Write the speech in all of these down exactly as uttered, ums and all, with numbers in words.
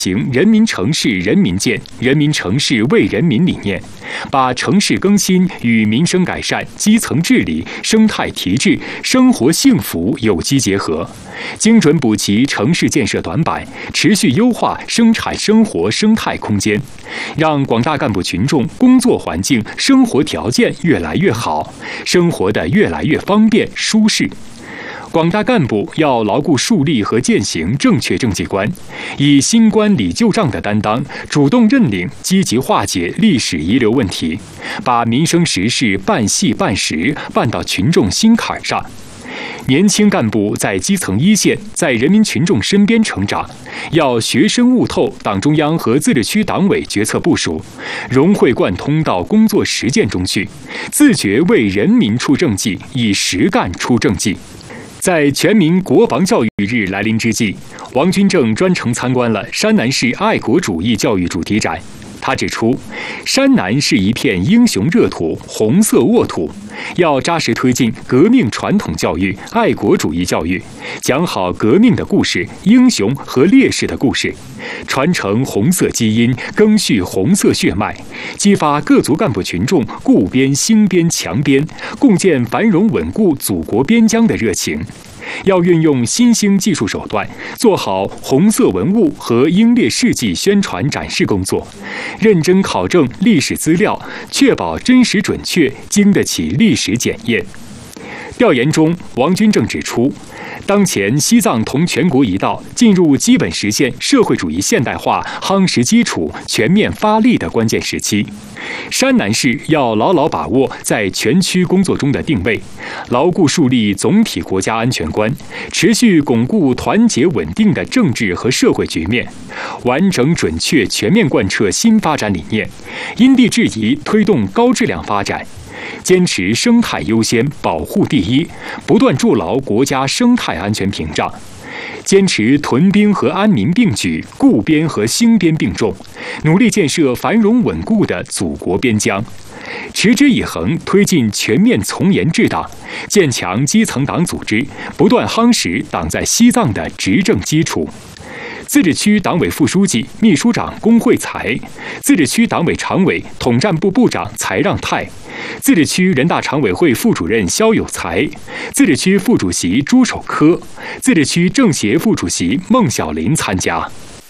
行人民城市人民建、人民城市为人民理念，把城市更新与民生改善、基层治理、生态提质、生活幸福有机结合，精准补齐城市建设短板，持续优化生产生活生态空间，让广大干部群众工作环境、生活条件越来越好，生活得越来越方便舒适。广大干部要牢固树立和践行正确政绩观，以新官理旧账的担当，主动认领，积极化解历史遗留问题，把民生实事办细办实，办到群众心坎上。年轻干部在基层一线，在人民群众身边成长，要学深悟透党中央和自治区党委决策部署，融会贯通到工作实践中去，自觉为人民出政绩，以实干出政绩。在全民国防教育日来临之际，王军正专程参观了山南市爱国主义教育主题展。他指出，山南是一片英雄热土、红色沃土，要扎实推进革命传统教育、爱国主义教育，讲好革命的故事、英雄和烈士的故事，传承红色基因，赓续红色血脉，激发各族干部群众固边、兴边、强边，共建繁荣稳固祖国边疆的热情。要运用新兴技术手段，做好红色文物和英烈事迹宣传展示工作，认真考证历史资料，确保真实准确，经得起历史检验。调研中，王军正指出，当前西藏同全国一道进入基本实现社会主义现代化夯实基础、全面发力的关键时期。山南市要牢牢把握在全区工作中的定位，牢固树立总体国家安全观，持续巩固团结稳定的政治和社会局面，完整准确全面贯彻新发展理念，因地制宜推动高质量发展。坚持生态优先、保护第一，不断筑牢国家生态安全屏障；坚持屯兵和安民并举、固边和兴边并重，努力建设繁荣稳固的祖国边疆；持之以恒推进全面从严治党，建强基层党组织，不断夯实党在西藏的执政基础。自治区党委副书记、秘书长龚慧才，自治区党委常委、统战部部长财让泰，自治区人大常委会副主任肖有才，自治区副主席朱守科，自治区政协副主席孟小林参加。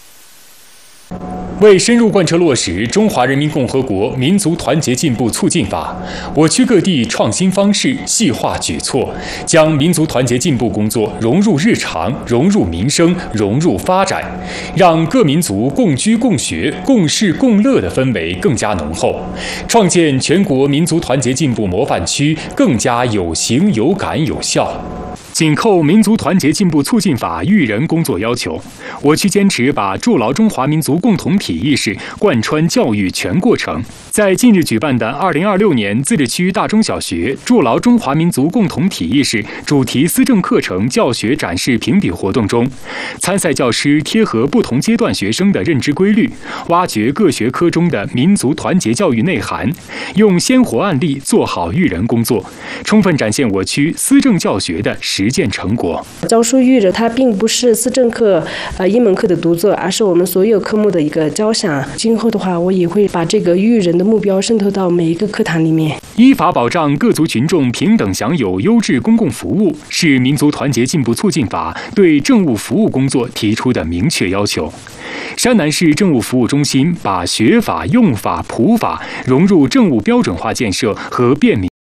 为深入贯彻落实《中华人民共和国民族团结进步促进法》，我区各地创新方式、细化举措，将民族团结进步工作融入日常、融入民生、融入发展，让各民族共居共学、共事共乐的氛围更加浓厚，创建全国民族团结进步模范区更加有形、有感、有效。紧扣《民族团结进步促进法》育人工作要求，我区坚持把筑牢中华民族共同体意识贯穿教育全过程。在近日举办的二零二六年自治区大中小学筑牢中华民族共同体意识主题思政课程教学展示评比活动中，参赛教师贴合不同阶段学生的认知规律，挖掘各学科中的民族团结教育内涵，用鲜活案例做好育人工作，充分展现我区思政教学的实践成果。 教书育人，它并不是思政课呃一门课的独奏，而是我们所有科目的一个交响。今后的话，我也会把这个育人的目标渗透到每一个课堂里面。 依法保障各族群众平等享有优质公共服务，是民族团结进步促进法对政务服务工作提出的明确要求。山南市政务服务中心把学法、用法、普法融入政务标准化建设和便民